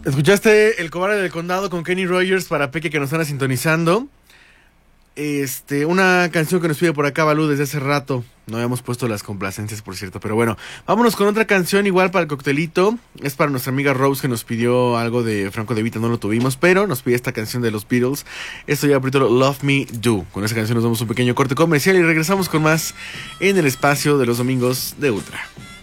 Escuchaste El Cobarde del Condado con Kenny Rogers para Peque que nos están sintonizando. Una canción que nos pide por acá Balú desde hace rato. No habíamos puesto las complacencias, por cierto, pero bueno, vámonos con otra canción igual para el coctelito. Es para nuestra amiga Rose que nos pidió algo de Franco De Vita, no lo tuvimos, pero nos pide esta canción de los Beatles. Esto ya por título Love Me Do. Con esa canción nos damos un pequeño corte comercial y regresamos con más en el espacio de los domingos de Ultra.